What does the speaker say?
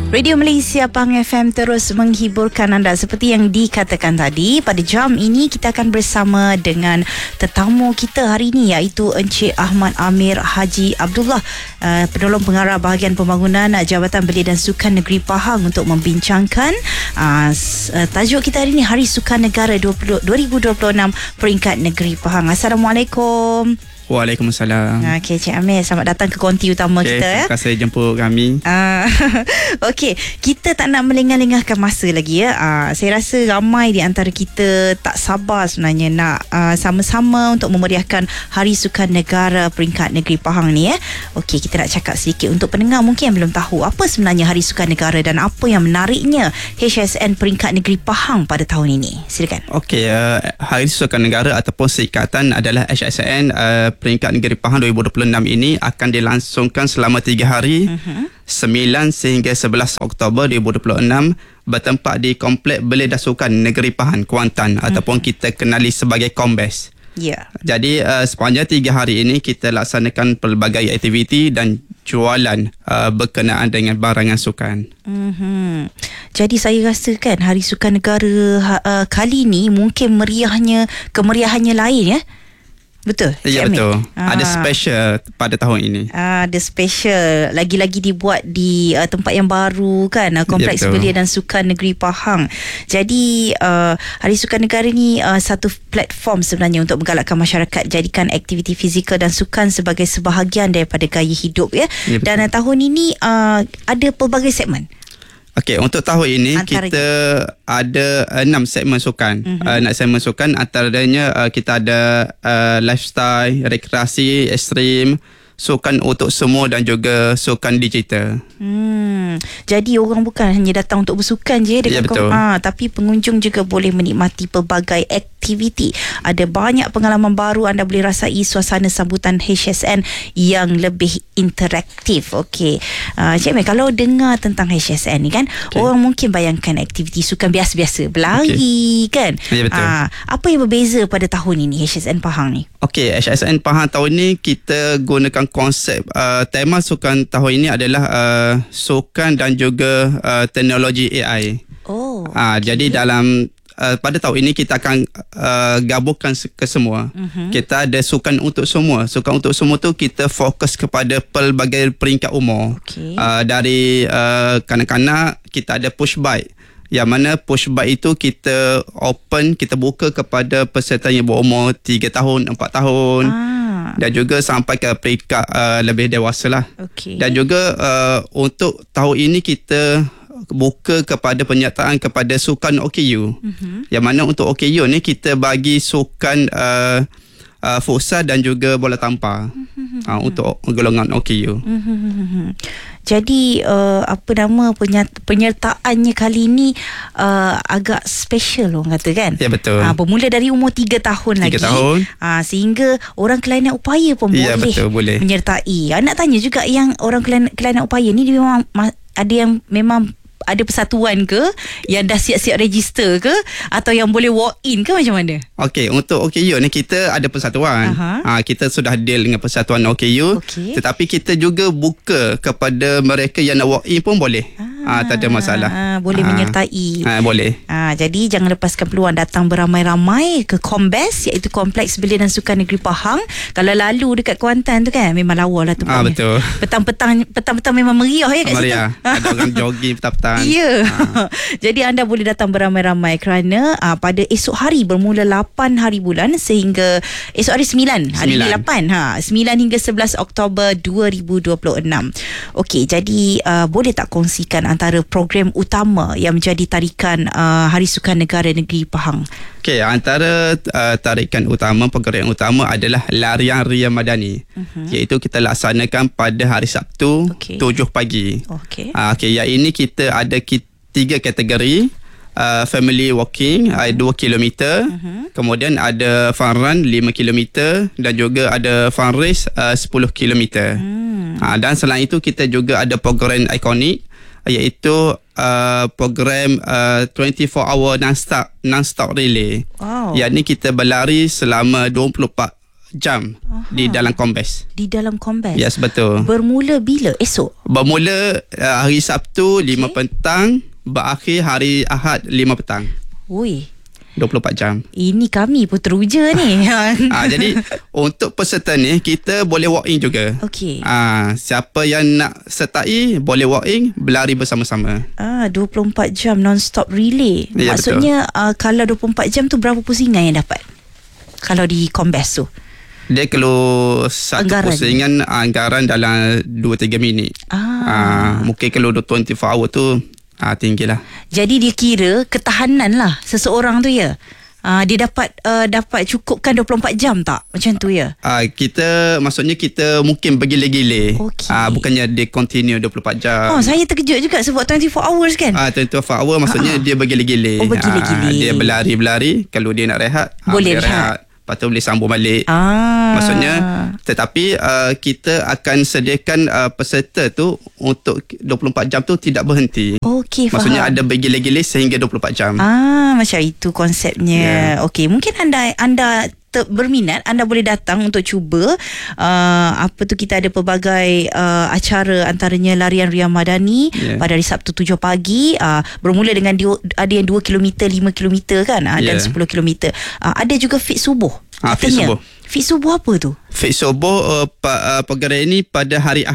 Radio Malaysia Pahang FM terus menghiburkan anda. Seperti yang dikatakan tadi, pada jam ini kita akan bersama dengan tetamu kita hari ini, iaitu Encik Ahmad Amir Haji Abdullah, penolong pengarah bahagian pembangunan Jabatan Belia dan Sukan Negeri Pahang, untuk membincangkan tajuk kita hari ini, Hari Sukan Negara 2026 peringkat Negeri Pahang. Assalamualaikum. Waalaikumsalam. Okey, Cik Amir, selamat datang ke konti utama kita. Terima kasih jemput kami. Okey, kita tak nak melengah-lengahkan masa lagi ya. Saya rasa ramai di antara kita tak sabar sebenarnya nak sama-sama untuk memeriahkan Hari Sukan Negara peringkat Negeri Pahang ni ya. Okey, kita nak cakap sedikit untuk pendengar mungkin yang belum tahu apa sebenarnya Hari Sukan Negara dan apa yang menariknya HSN peringkat Negeri Pahang pada tahun ini. Silakan. Okey, Hari Sukan Negara ataupun singkatan adalah HSN peringkat Negeri Pahang 2026 ini akan dilangsungkan selama 3 hari, 9 sehingga 11 Oktober 2026, bertempat di Komplek Belia dan Sukan Negeri Pahang, Kuantan, ataupun kita kenali sebagai Kombes. Ya. Jadi sepanjang 3 hari ini kita laksanakan pelbagai aktiviti dan jualan berkenaan dengan barangan sukan. Jadi saya rasa kan Hari Sukan Negara kali ni mungkin kemeriahannya lain ya. Betul? Ya, betul. Ada special pada tahun ini. Ada special. Lagi-lagi dibuat di tempat yang baru kan, Kompleks Belia dan Sukan Negeri Pahang. Jadi Hari Sukan Negara ni satu platform sebenarnya untuk menggalakkan masyarakat jadikan aktiviti fizikal dan sukan sebagai sebahagian daripada gaya hidup ya. Dan tahun ini ada pelbagai segmen. Okey, untuk tahun ini kita ada 6 segmen sukan. 6 segmen sukan, antaranya kita ada lifestyle, rekreasi, ekstrim, sukan untuk semua dan juga sukan digital. Jadi orang bukan hanya datang untuk bersukan je dengan tapi pengunjung juga boleh menikmati pelbagai aktiviti. Ada banyak pengalaman baru, anda boleh rasai suasana sambutan HSN yang lebih interaktif. Okey. Cik Mei, kalau dengar tentang HSN ni kan, orang mungkin bayangkan aktiviti sukan biasa-biasa, berlari kan. Ya, betul. Apa yang berbeza pada tahun ini HSN Pahang ni? Okey, HSN Pahang tahun ni kita gunakan konsep tema sukan tahun ini adalah sukan dan juga teknologi AI. Jadi dalam pada tahun ini kita akan gabungkan ke semua. Kita ada sukan untuk semua. Sukan untuk semua tu kita fokus kepada pelbagai peringkat umur. Dari kanak-kanak kita ada push bike, yang mana push bike itu kita buka kepada peserta yang berumur 3 tahun, 4 tahun. Dan juga sampai ke peringkat lebih dewasa lah. Dan juga untuk tahun ini kita buka kepada penyertaan kepada sukan OKU. Yang mana untuk OKU ni kita bagi sukan futsal dan juga bola tampar untuk golongan OKU. Jadi penyertaannya kali ni agak special orang kata kan. Ya, betul. Bermula dari umur 3 tahun 3 lagi. Tahun. Sehingga orang kelainan upaya pun boleh menyertai. Nak tanya juga yang orang kelainan upaya ni dia memang ada yang memang ada persatuan ke yang dah siap-siap register ke, atau yang boleh walk in ke, macam mana? Okey, untuk OKU ni kita ada persatuan. Kita sudah deal dengan persatuan OKU. Tetapi kita juga buka kepada mereka yang nak walk in pun boleh. Tak ada masalah. Boleh menyertai. Boleh. Jadi jangan lepaskan peluang datang beramai-ramai ke Kombes, iaitu Kompleks Belia dan Sukan Negeri Pahang. Kalau lalu dekat Kuantan tu kan, memang lawa lah tempatnya. Betul. Petang-petang memang meriah ya kat situ. Meriah. Ada orang jogging petang-petang. Ya. Jadi anda boleh datang beramai-ramai kerana pada esok hari bermula 8 hari bulan sehingga esok hari 9 hari 8 9 hingga 11 Oktober 2026. Okey, jadi boleh tak kongsikan antara program utama yang menjadi tarikan Hari Sukan Negara Negeri Pahang? Okey, antara tarikan utama, program utama adalah larian Ria Madani, iaitu kita laksanakan pada hari Sabtu 7 pagi. Okey, yang ini kita ada 3 kategori. Family walking 2 km, kemudian ada fun run 5 km dan juga ada fun race 10 km. Dan selain itu kita juga ada program ikonik, iaitu program 24 hour non-stop relay. Yang ni kita berlari selama 24 jam di dalam Kombes. Di dalam Kombes? Yes, betul. Bermula bila? Esok? Bermula hari Sabtu 5 petang, berakhir hari Ahad 5 petang. Ui, 24 jam. ini kami pun teruja ni. Jadi untuk peserta ni kita boleh walk in juga. Okey. Siapa yang nak sertai boleh walk in, berlari bersama-sama. 24 jam non-stop relay. Ya, Maksudnya kalau 24 jam tu berapa pusingan yang dapat? Kalau di Kombes tu? Dia kalau satu Anggaran. pusingan anggaran dalam 2-3 minit. Mungkin kalau 24 hour tu tinggilah. Jadi dia kira ketahanan lah seseorang tu ya. Dia dapat cukupkan 24 jam tak? Macam tu ya. Kita maksudnya kita mungkin bergila-gila. Okey. Bukannya dia continue 24 jam. Saya terkejut juga sebab 24 hours kan. 24 hour maksudnya dia bergila-gila. Bergila-gila. Dia berlari-berlari. Kalau dia nak rehat, boleh rehat. Lepas tu boleh sambung balik. Maksudnya, tetapi kita akan sediakan peserta tu untuk 24 jam tu tidak berhenti. Okey, faham. Maksudnya ada bergila-gila sehingga 24 jam. Macam itu konsepnya. Okey, mungkin anda berminat, anda boleh datang untuk cuba. Kita ada pelbagai acara, antaranya larian Riyam Madani pada hari Sabtu 7 pagi, bermula dengan ada yang 2 km, 5 km kan, dan 10 km. Ada juga fit subuh. Fit subuh. Fit subuh apa tu? Fit subuh pergerakan ini pada hari Ahad.